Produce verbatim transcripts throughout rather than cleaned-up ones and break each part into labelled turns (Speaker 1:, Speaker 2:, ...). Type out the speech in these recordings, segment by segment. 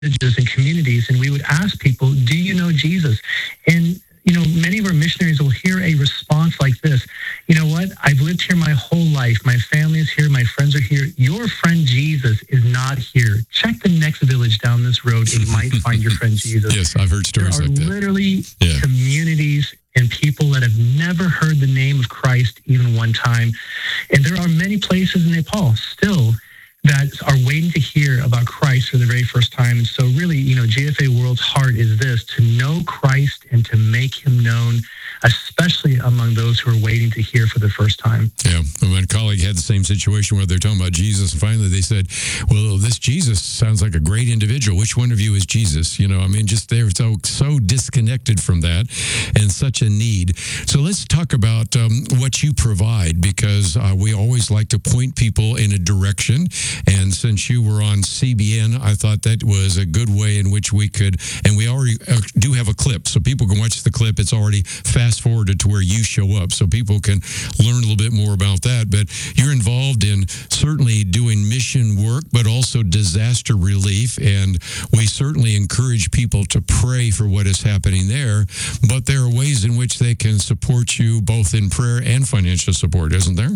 Speaker 1: villages and communities, and we would ask people, do you know Jesus? And, you know, many of our missionaries will hear a response like this. You know what? I've lived here my whole life. My family is here. My friends are here. Your friend Jesus is not here. Check the next village down this road and you might find your friend Jesus.
Speaker 2: Yes, I've heard stories
Speaker 1: there are
Speaker 2: like that.
Speaker 1: Literally
Speaker 2: yeah.
Speaker 1: communities and people that have never heard the name of Christ even one time. And there are many places in Nepal still that are waiting to hear about Christ for the very first time. And so really, you know, G F A World's heart is this, to know Christ and to make him known, especially among those who are waiting to hear for the first time.
Speaker 2: Yeah. My colleague had the same situation where they're talking about Jesus, and finally they said, well, this Jesus sounds like a great individual. Which one of you is Jesus? You know, I mean, just they're so, so disconnected from that and such a need. So let's talk about um, what you provide, because uh, we always like to point people in a direction. And since you were on C B N, I thought that was a good way in which we could, and we already uh, do have a clip, so people can watch the clip. It's already fast forwarded to where you show up, so people can learn a little bit more about that. But you're involved in certainly doing mission work, but also disaster relief, and we certainly encourage people to pray for what is happening there. But there are ways in which they can support you both in prayer and financial support, isn't there?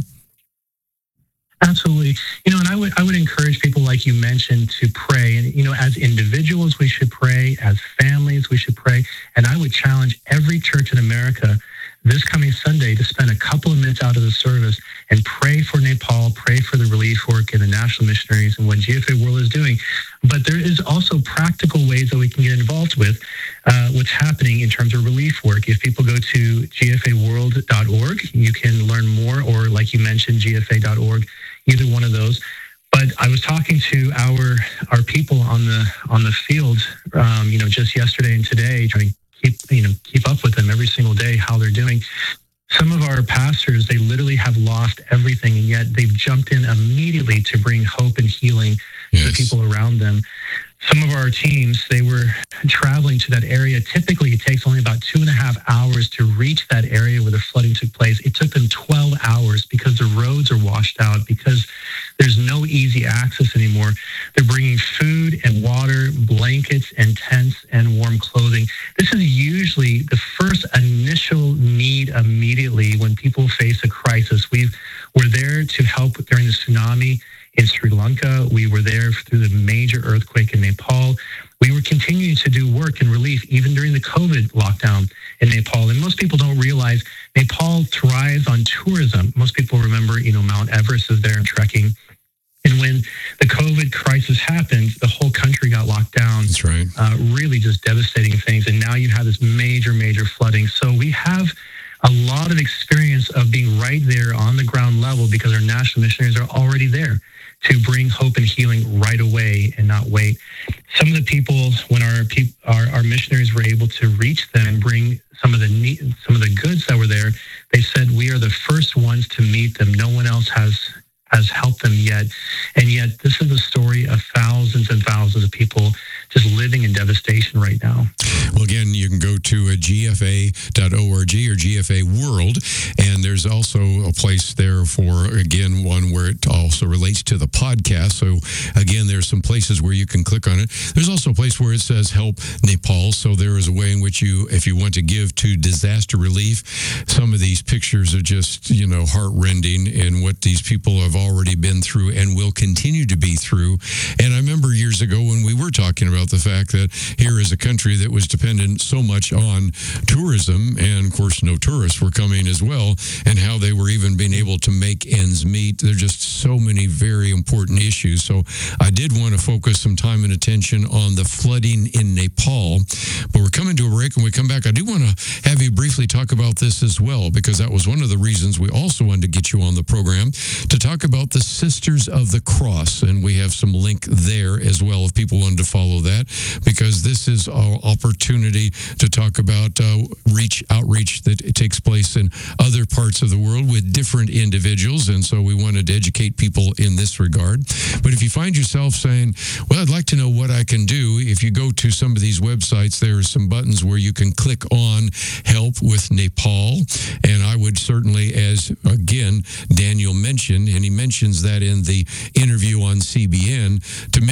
Speaker 1: Absolutely. You know, and I would I would encourage people, like you mentioned, to pray. And, you know, as individuals, we should pray. As families, we should pray. And I would challenge every church in America this coming Sunday to spend a couple of minutes out of the service and pray for Nepal, pray for the relief work and the national missionaries and what G F A World is doing. But there is also practical ways that we can get involved with uh, what's happening in terms of relief work. If people go to G F A world dot org, you can learn more, or like you mentioned, G F A dot org, either one of those. But I was talking to our our people on the on the field, um, you know, just yesterday and today, trying to keep you know keep up with them every single day, how they're doing. Some of our pastors, they literally have lost everything, and yet they've jumped in immediately to bring hope and healing yes. to the people around them. Some of our teams, they were traveling to that area. Typically, it takes only about two and a half hours to reach that area where the flooding took place. It took them twelve hours because the roads are washed out, because there's no easy access anymore. They're bringing food and water, blankets and tents and warm clothing. This is usually the first initial need immediately when people face a crisis. We were there to help during the tsunami in Sri Lanka. We were there through the major earthquake in Nepal. We were continuing to do work and relief even during the COVID lockdown in Nepal. And most people don't realize Nepal thrives on tourism. Most people remember, you know, Mount Everest is there and trekking. And when the COVID crisis happened, the whole country got locked down.
Speaker 2: That's right.
Speaker 1: Uh, really just devastating things. And now you have this major, major flooding. So we have a lot of experience of being right there on the ground level because our national missionaries are already there to bring hope and healing right away and not wait. Some of the people, when our peop- our, our missionaries were able to reach them and bring some of the ne- some of the goods that were there, they said, we are the first ones to meet them. No one else has has helped them yet. And yet this is the story of thousands and thousands of people just living in devastation right now.
Speaker 2: Well, again, you can go to uh, G F A dot org or G F A World, and there's also a place there for, again, one where it also relates to the podcast. So, again, there's some places where you can click on it. There's also a place where it says Help Nepal, so there is a way in which you, if you want to give to disaster relief, some of these pictures are just, you know, heart-rending in what these people have already been through and will continue to be through. And I remember years ago when we were talking about the fact that here is a country that was dependent so much on tourism, and of course no tourists were coming as well, and how they were even being able to make ends meet. There are just so many very important issues. So I did want to focus some time and attention on the flooding in Nepal, but we're coming to a break. When we come back, I do want to have you briefly talk about this as well, because that was one of the reasons we also wanted to get you on the program, to talk about the Sisters of the Cross, and we have some link there as well if people wanted to follow that, because this is our opportunity to talk about uh, reach outreach that takes place in other parts of the world with different individuals, and so we wanted to educate people in this regard. But if you find yourself saying, well, I'd like to know what I can do, if you go to some of these websites, there are some buttons where you can click on Help with Nepal, and I would certainly, as again Daniel mentioned, and he mentions that in the interview on C B N, to maybe think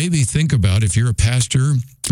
Speaker 2: think about if you're a pastor